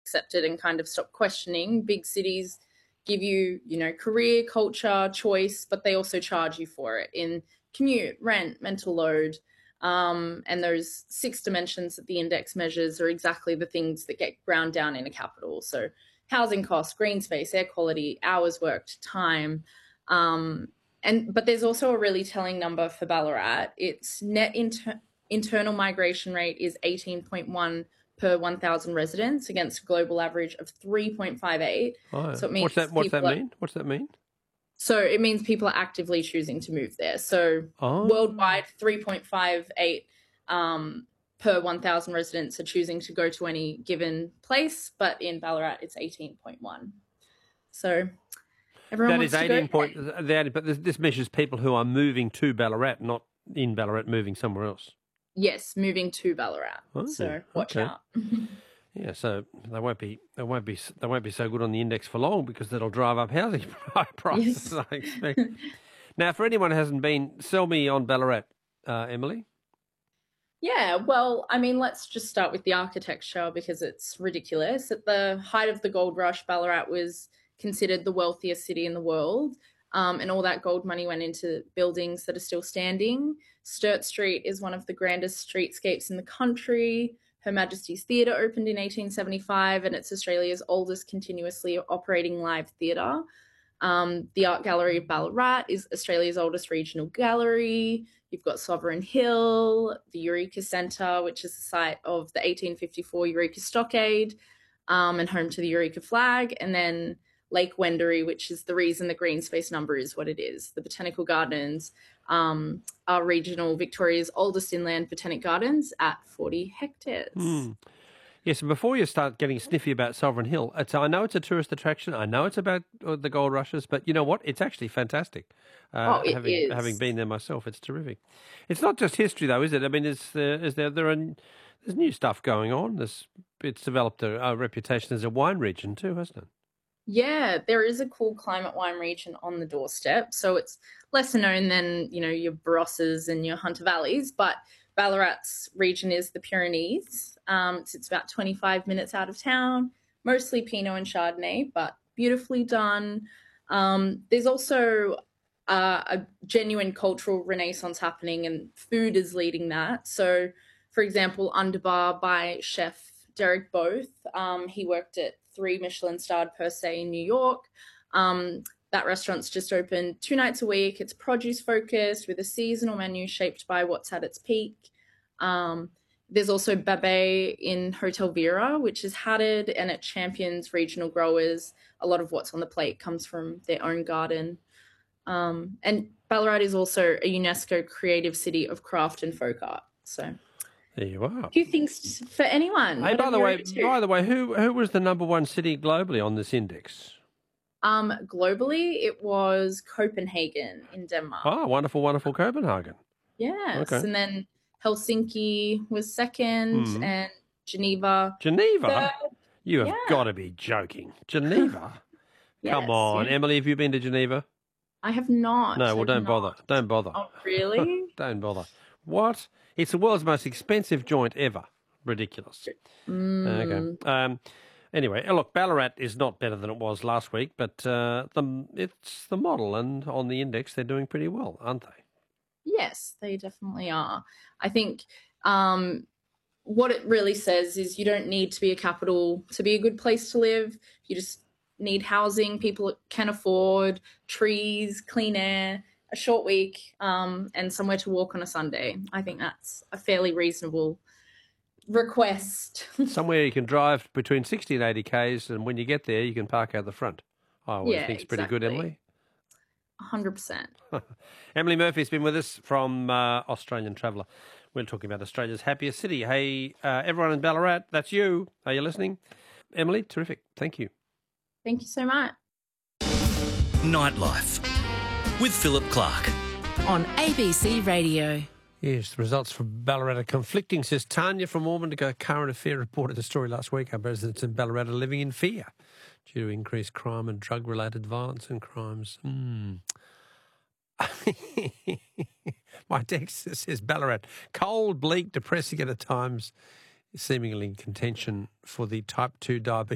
accept it and kind of stop questioning. Big cities give you, career, culture, choice, but they also charge you for it in commute, rent, mental load. And those 6 dimensions that the index measures are exactly the things that get ground down in a capital. So housing costs, green space, air quality, hours worked, time. But there's also a really telling number for Ballarat. Its net internal migration rate is 18.1 per 1,000 residents against a global average of 3.58. Oh, so it means what's that mean? What's that mean? So it means people are actively choosing to move there. So worldwide, 3.58 per 1,000 residents are choosing to go to any given place, but in Ballarat it's 18.1. So everyone wants to go. That is 18 but this measures people who are moving to Ballarat, not in Ballarat, moving somewhere else. Yes, moving to Ballarat. So watch out. Yeah, so they won't be so good on the index for long because that'll drive up housing prices, yes. I expect. Now, for anyone who hasn't been, sell me on Ballarat, Emily. Yeah, well, I mean, let's just start with the architecture because it's ridiculous. At the height of the gold rush, Ballarat was considered the wealthiest city in the world, and all that gold money went into buildings that are still standing. Sturt Street is one of the grandest streetscapes in the country. Her Majesty's Theatre opened in 1875, and it's Australia's oldest continuously operating live theatre. The Art Gallery of Ballarat is Australia's oldest regional gallery. You've got Sovereign Hill, the Eureka Centre, which is the site of the 1854 Eureka Stockade, and home to the Eureka flag, and then Lake Wendouree, which is the reason the green space number is what it is. The Botanical Gardens are regional Victoria's oldest inland botanic gardens at 40 hectares. Yes, and before you start getting sniffy about Sovereign Hill, I know it's a tourist attraction. I know it's about the gold rushes, but you know what? It's actually fantastic. Having been there myself, it's terrific. It's not just history, though, is it? I mean, there's new stuff going on. It's developed a reputation as a wine region too, hasn't it? Yeah, there is a cool climate wine region on the doorstep. So it's lesser known than, your Barosses and your Hunter Valleys, but Ballarat's region is the Pyrenees. It's about 25 minutes out of town, mostly Pinot and Chardonnay, but beautifully done. There's also a genuine cultural renaissance happening, and food is leading that. So, for example, Underbar by chef Derek Both. He worked at 3 Michelin-starred Per Se in New York. That restaurant's just open 2 nights a week. It's produce-focused with a seasonal menu shaped by what's at its peak. There's also Babet in Hotel Vera, which is hatted, and it champions regional growers. A lot of what's on the plate comes from their own garden. And Ballarat is also a UNESCO Creative City of Craft and Folk Art. So there you are. A few things for anyone. Hey, by the way, who was the number 1 city globally on this index? Globally, it was Copenhagen in Denmark. Oh, wonderful, wonderful Copenhagen. Yes, okay. And then Helsinki was second, and Geneva. Geneva? Third. You have got to be joking. Geneva? Yes, come on. Yeah. Emily, have you been to Geneva? I have not. No, well, don't bother. Don't bother. Oh, really? Don't bother. What? It's the world's most expensive joint ever. Ridiculous. Okay. Anyway, look, Ballarat is not better than it was last week, but it's the model, and on the index they're doing pretty well, aren't they? Yes, they definitely are. I think what it really says is you don't need to be a capital to be a good place to live. You just need housing people can afford, trees, clean air, a short week, and somewhere to walk on a Sunday. I think that's a fairly reasonable request. Somewhere you can drive between 60 and 80 Ks, and when you get there, you can park out the front. I always think it's pretty good, Emily. 100%. Emily Murphy's been with us from Australian Traveller. We're talking about Australia's happiest city. Hey, everyone in Ballarat, that's you. Are you listening? Emily, terrific. Thank you. Thank you so much. Nightlife with Philip Clark on ABC Radio. Yes, the results from Ballarat are conflicting, says Tanya from Ormond. A current affair reported the story last week. Our residents in Ballarat are living in fear due to increased crime and drug-related violence and crimes. My text says Ballarat, cold, bleak, depressing at times, seemingly in contention for the type 2 diabetes.